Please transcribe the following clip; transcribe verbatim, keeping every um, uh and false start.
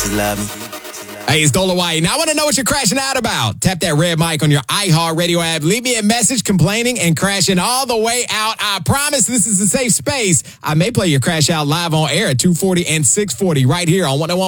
Just love me. Hey, it's Dola White. Now I want to know what you're crashing out about. Tap that red mic on your iHeartRadio app. Leave me a message complaining and crashing all the way out. I promise this is a safe space. I may play your crash out live on air at two forty and six forty right here on one oh one.